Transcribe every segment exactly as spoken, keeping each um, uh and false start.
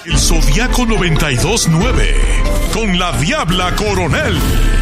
El Zodiaco noventa y dos nueve con la Diabla Coronel.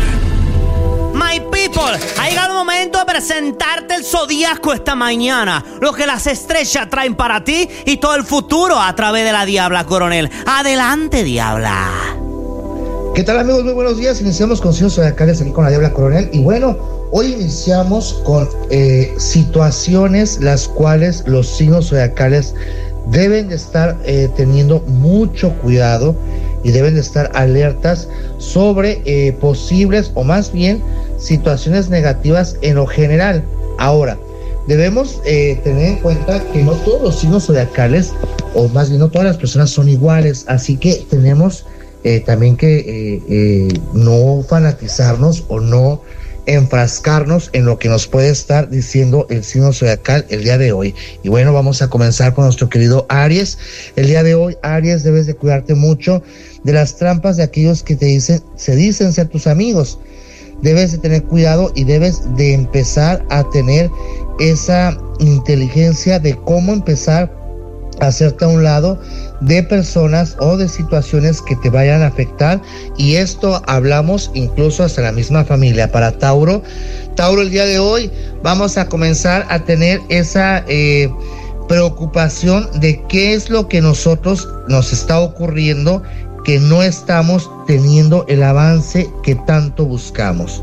My people, ha llegado el momento de presentarte el Zodiaco esta mañana. Lo que las estrellas traen para ti y todo el futuro a través de la Diabla Coronel. Adelante, Diabla. ¿Qué tal, amigos? Muy buenos días. Iniciamos con signos zodiacales aquí con la Diabla Coronel. Y bueno, hoy iniciamos con eh, situaciones las cuales los signos zodiacales deben de estar eh, teniendo mucho cuidado y deben de estar alertas sobre eh, posibles o más bien situaciones negativas en lo general. Ahora, debemos eh, tener en cuenta que no todos los signos zodiacales, o más bien no todas las personas son iguales, así que tenemos eh, también que eh, eh, no fanatizarnos o no enfrascarnos en lo que nos puede estar diciendo el signo zodiacal el día de hoy. Y bueno, vamos a comenzar con nuestro querido Aries. El día de hoy, Aries, debes de cuidarte mucho de las trampas de aquellos que te dicen, se dicen ser tus amigos. Debes de tener cuidado y debes de empezar a tener esa inteligencia de cómo empezar a hacerte a un lado de personas o de situaciones que te vayan a afectar, y esto hablamos incluso hasta la misma familia. Para Tauro, Tauro, el día de hoy vamos a comenzar a tener esa eh, preocupación de qué es lo que nosotros nos está ocurriendo, que no estamos teniendo el avance que tanto buscamos.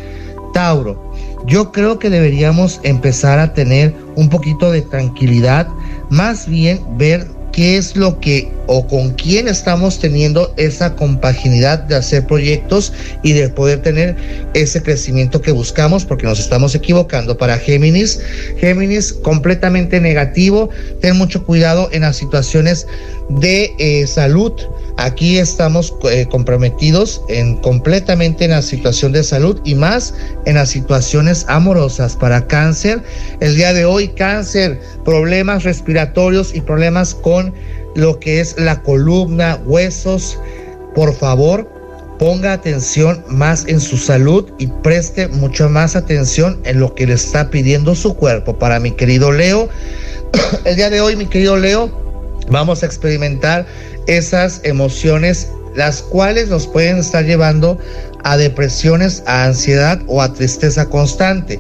Tauro, yo creo que deberíamos empezar a tener un poquito de tranquilidad, más bien ver qué es lo que o con quién estamos teniendo esa compaginidad de hacer proyectos y de poder tener ese crecimiento que buscamos, porque nos estamos equivocando. Para Géminis, Géminis completamente negativo. Ten mucho cuidado en las situaciones de eh, salud. Aquí estamos eh, comprometidos en completamente en la situación de salud y más en las situaciones amorosas. Para Cáncer, el día de hoy, Cáncer, problemas respiratorios y problemas con lo que es la columna, huesos. Por favor, ponga atención más en su salud y preste mucha más atención en lo que le está pidiendo su cuerpo. Para mi querido Leo, el día de hoy, mi querido Leo, vamos a experimentar esas emociones las cuales nos pueden estar llevando a depresiones, a ansiedad o a tristeza constante.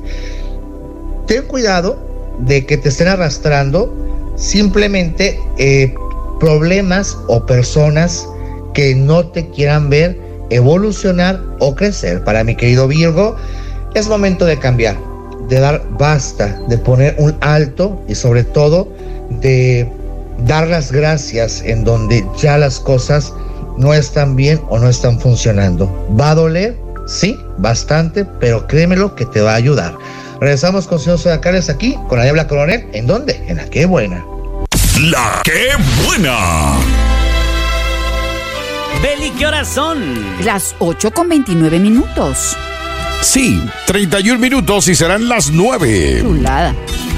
Ten cuidado de que te estén arrastrando simplemente eh, problemas o personas que no te quieran ver evolucionar o crecer. Para mi querido Virgo, es momento de cambiar, de dar basta, de poner un alto y sobre todo de dar las gracias en donde ya las cosas no están bien o no están funcionando. ¿Va a doler? Sí, bastante, pero créemelo que te va a ayudar. Regresamos con signos zodiacales aquí con la Diabla Coronel. ¿En dónde? En La Qué Buena. La Qué Buena. Beli, ¿qué horas son? Las ocho con veintinueve minutos. Sí, treinta y un minutos y serán las nueve. Chulada.